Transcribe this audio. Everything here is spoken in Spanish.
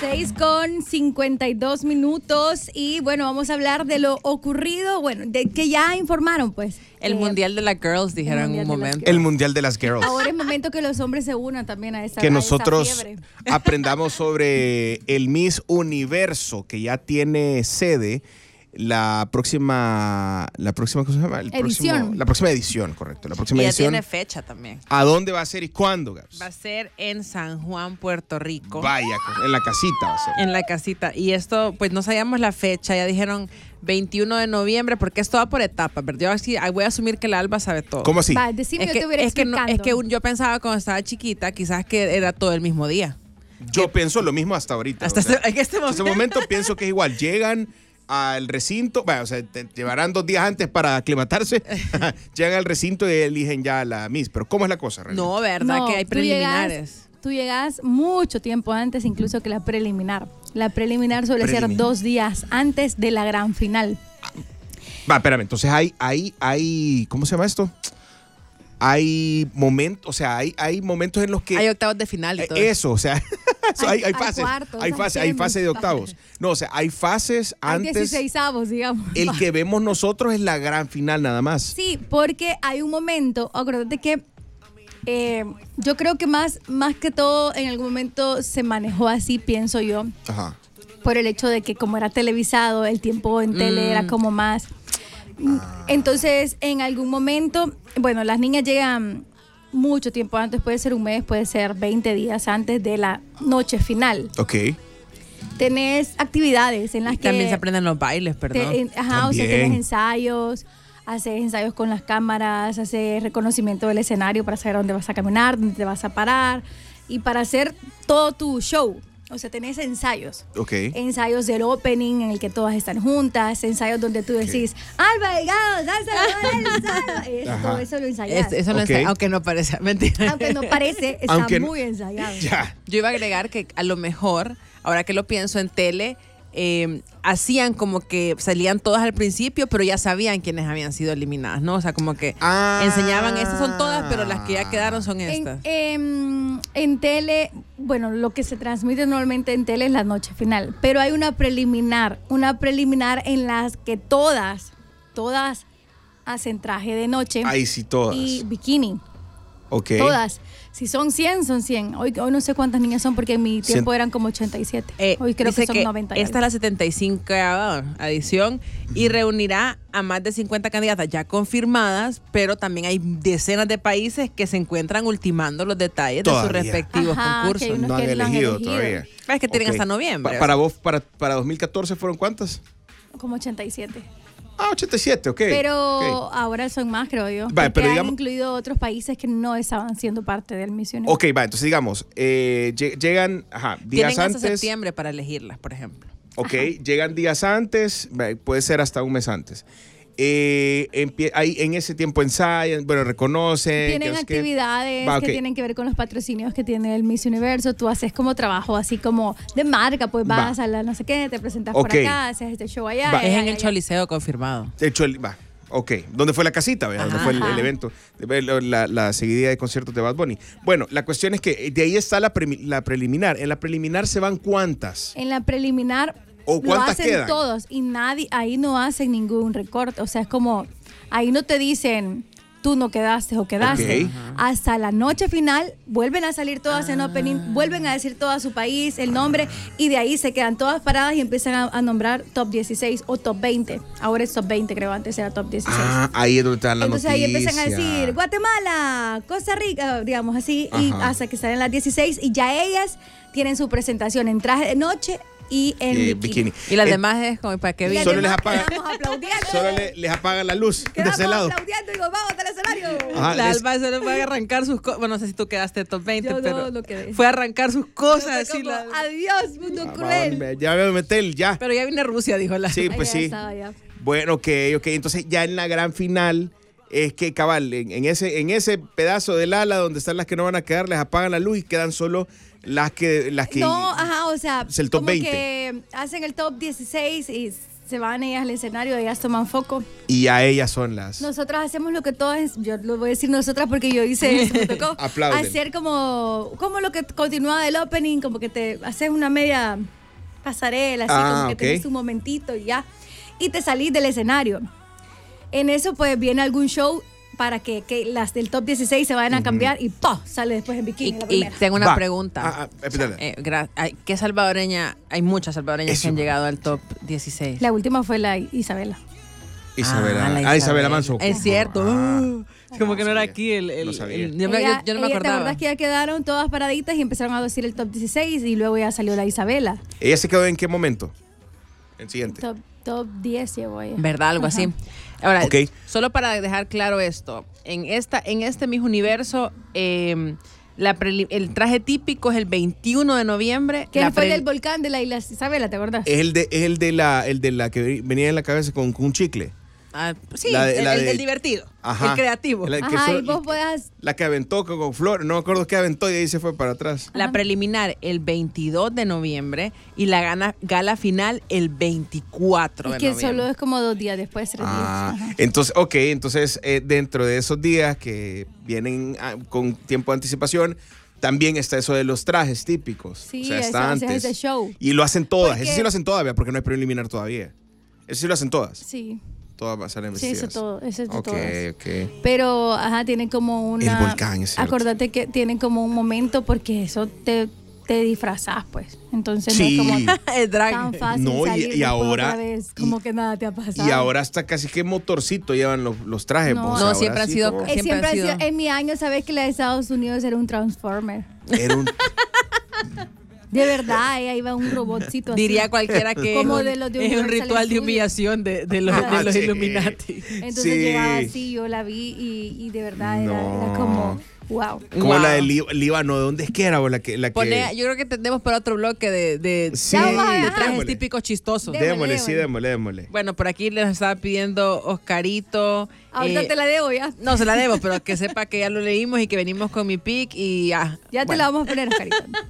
6:52 y bueno, vamos a hablar de lo ocurrido, bueno, de que ya informaron pues. El Mundial de las Girls, dijeron en un momento. El Mundial de las Girls. Ahora es momento que los hombres se unan también a esta que nosotros fiebre. aprendamos sobre el Miss Universo, que ya tiene sede la próxima ¿cómo se llama? Edición. La próxima edición, correcto. La próxima Y ya edición. tiene fecha también. ¿A dónde va a ser y cuándo, Gabs? Va a ser en San Juan, Puerto Rico. Vaya, en la casita va a ser. En la casita. Y esto, pues no sabíamos la fecha. Ya dijeron 21 de noviembre, porque esto va por etapas, ¿verdad? Yo así, voy a asumir que la Alba sabe todo. ¿Cómo así? Va, decime, yo te hubiera es que explicando. yo pensaba cuando estaba chiquita, quizás que era todo el mismo día. Yo pienso lo mismo hasta ahorita. Hasta o sea, en este en ese momento pienso que es igual. Llegan al recinto, bueno, o sea, llevarán 2 días antes para aclimatarse. Llegan al recinto y eligen ya la Miss. Pero ¿cómo es la cosa, realmente? No, ¿verdad? No, que hay preliminares. Tú llegas mucho tiempo antes incluso que la preliminar. La preliminar suele ser 2 días antes de la gran final. Va, espérame, entonces hay, ¿cómo se llama esto? Hay momentos, o sea, hay momentos en los que... Hay octavos de final y todo. Eso, o sea, hay fases. cuartos, hay fases de octavos. No, o sea, hay fases antes. Hay 16avos, digamos. El que vemos nosotros es la gran final nada más. Sí, porque hay un momento, acuérdate que yo creo que más que todo en algún momento se manejó así, pienso yo. Ajá. Por el hecho de que como era televisado, el tiempo en tele era como más. Entonces, en algún momento, bueno, las niñas llegan mucho tiempo antes, puede ser un mes, puede ser 20 días antes de la noche final. Ok. Tenés actividades en las que... También se aprenden los bailes, perdón. O sea, tenés ensayos, haces ensayos con las cámaras, haces reconocimiento del escenario para saber dónde vas a caminar, dónde te vas a parar y para hacer todo tu show. O sea, tenés ensayos. Ok. Ensayos del opening en el que todas están juntas, ensayos donde tú decís, Alba Delgado, todo eso lo ensayás. Eso no es, aunque no parece mentira. Aunque no parece, está muy ensayado. Ya. Yo iba a agregar que a lo mejor, ahora que lo pienso en tele, hacían como que salían todas al principio, pero ya sabían quiénes habían sido eliminadas, ¿no? O sea, como que enseñaban, estas son todas, pero las que ya quedaron son estas. En tele, bueno, lo que se transmite normalmente en tele es la noche final, pero hay una preliminar en las que todas hacen traje de noche. Ahí sí, todas. Y bikini. Ok. Todas. Si son 100, son 100. Hoy no sé cuántas niñas son porque en mi tiempo eran como 87. Hoy creo que son 90. Esta es la 75 edición y reunirá a más de 50 candidatas ya confirmadas, pero también hay decenas de países que se encuentran ultimando los detalles de sus respectivos concursos. No han elegido todavía. Es que tienen hasta noviembre. Para vos, para 2014, ¿fueron cuántas? Como 87. 87, ok. Pero ahora son más, creo yo. Vale, pero han digamos, incluido otros países que no estaban siendo parte del misionero. Ok, va, entonces digamos, llegan días Tienen antes. hasta septiembre para elegirlas, por ejemplo. Ok, llegan días antes, puede ser hasta un mes antes. Ahí en ese tiempo ensayan, bueno, reconocen. Tienen actividades que tienen que ver con los patrocinios que tiene el Miss Universo. Tú haces como trabajo así como de marca, pues vas a la no sé qué, te presentas por acá, haces este show allá. Es en el Choliseo confirmado. Ok, ¿dónde fue la casita? ¿Dónde fue el evento? La seguidilla de conciertos de Bad Bunny. Bueno, la cuestión es que de ahí está la preliminar. En la preliminar se van ¿cuántas? En la preliminar ¿O cuántas lo hacen quedan? todos y nadie, ahí no hacen ningún recorte. O sea, es como, ahí no te dicen tú no quedaste o quedaste. Hasta la noche final vuelven a salir todas en opening, vuelven a decir todo su país, el nombre, y de ahí se quedan todas paradas y empiezan a nombrar top 16 o top 20. Ahora es top 20, creo, antes era top 16. Ahí es donde están las Entonces noticias. ahí empiezan a decir Guatemala, Costa Rica, digamos así, y hasta que salen las 16 y ya ellas tienen su presentación en traje de noche y en bikini. Y las demás es como para qué vi. Solo les apagan. Solo les apagan la luz de ese lado. Aplaudiendo y digo, vamos al escenario. La Alba solo fue a arrancar sus cosas. Bueno, no sé si tú quedaste top 20, Yo pero no quedé. fue a arrancar sus cosas. Como, adiós, mundo cruel. Ya me metí, ya. Pero ya viene Rusia, dijo la. Sí, pues sí. Bueno, ok. Entonces ya en la gran final es que cabal, en ese pedazo del ala donde están las que no van a quedar, les apagan la luz y quedan solo las que No, o sea, es el top como 20. que hacen el top 16 y se van ellas al escenario, ellas toman foco. Y a ellas son las... Nosotras hacemos lo que todas, yo lo voy a decir nosotras porque yo hice eso, me tocó hacer como lo que continuaba del opening, como que te haces una media pasarela, así como que tenés un momentito y ya, y te salís del escenario. En eso pues viene algún show para que las del top 16 se vayan a cambiar y ¡pah! Sale después en bikini. Y tengo una pregunta. ¿Qué salvadoreña? Hay muchas salvadoreñas que han llegado al top 16. La última fue la Isabela. Isabela Manso. Es cierto. Como que no era aquí no sabía. yo no me acordaba. La verdad es que ya quedaron todas paraditas y empezaron a decir el top 16 y luego ya salió la Isabela. ¿Ella se quedó en qué momento? El siguiente. Top 10 llevo ella. ¿Verdad? Algo así. Ahora, solo para dejar claro esto, en este Miss Universo, el traje típico es el 21 de noviembre. Que fue del volcán de la isla Isabela, ¿te acordás? Es el de la que venía en la cabeza con un chicle. Sí, el divertido, el creativo. Y vos podés... La que aventó con flor, no me acuerdo qué aventó y ahí se fue para atrás. La preliminar el 22 de noviembre y la gala final el 24 de noviembre. Que solo es como 2 días después, 3 días. Entonces, dentro de esos días que vienen con tiempo de anticipación, también está eso de los trajes típicos. Sí, o sea, está antes. Es el show. Y lo hacen todas. Eso sí lo hacen todavía porque no hay preliminar todavía. Eso sí lo hacen todas. Sí. Todas van a ser vestidas. Sí, eso es de todas. Ok. Pero, tienen como una... El volcán, es cierto. Acordate que tienen como un momento porque eso te disfrazás, pues. Entonces no es como tan fácil salir y ahora otra vez, como que nada te ha pasado. Y ahora hasta casi que motorcito llevan los trajes. No, siempre han sido... Siempre ha sido... En mi año, ¿sabes que la de Estados Unidos era un Transformer? Era un... De verdad, ahí iba un robotcito así. Diría cualquiera que como es un ritual de humillación de los Illuminati. Entonces llegaba así, yo la vi y de verdad era como... Wow. Como la del Líbano, ¿de dónde es que era? Yo creo que tendemos para otro bloque de trajes típicos chistosos. Démosle. Bueno, por aquí les estaba pidiendo Oscarito. Ahorita te la debo ya. No, se la debo, pero que sepa que ya lo leímos y que venimos con mi pick y ya. Ya te la vamos a poner, Oscarito.